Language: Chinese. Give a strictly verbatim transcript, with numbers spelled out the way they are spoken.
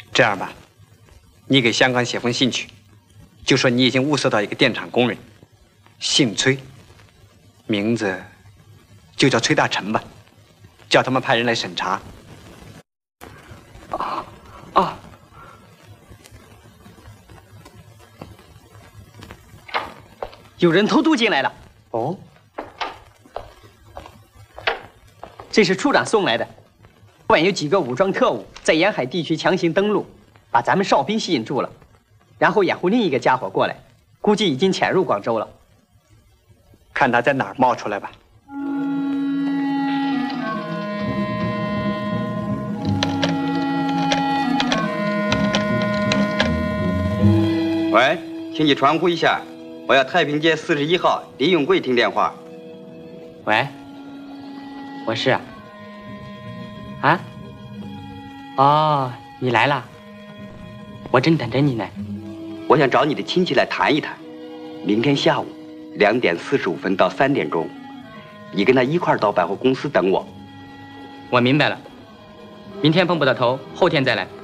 这样吧，你给香港写封信去，就说你已经物色到一个电厂工人，姓崔，名字就叫崔大成吧，叫他们派人来审查。 啊啊！有人偷渡进来了。 哦， 这是处长送来的。昨晚有几个武装特务在沿海地区强行登陆，把咱们哨兵吸引住了，然后掩护另一个家伙过来，估计已经潜入广州了。 看他在哪儿冒出来吧。 喂，请你传呼一下，我要太平街四十一号李永贵听电话。 喂，我是。啊？哦，你来了，我正等着你呢。 我想找你的亲戚来谈一谈，明天下午两点四十五分到三点钟，你跟他一块儿到百货公司等我。 我明白了，明天碰不到头，后天再来。